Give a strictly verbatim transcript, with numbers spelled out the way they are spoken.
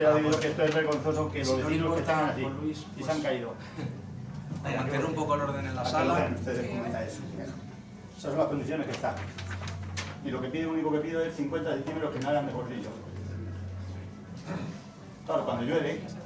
Ha dicho que esto es vergonzoso, que Si los no le vecinos que importa, están aquí Juan Luis, y pues, se han caído. Para mantener un poco el orden en la Para que lo sala. vean ustedes cómo está eso. Esas son las condiciones que están. Y lo que pide, lo único que pido es cincuenta centímetros que nada mejor dicho. Claro, cuando llueve,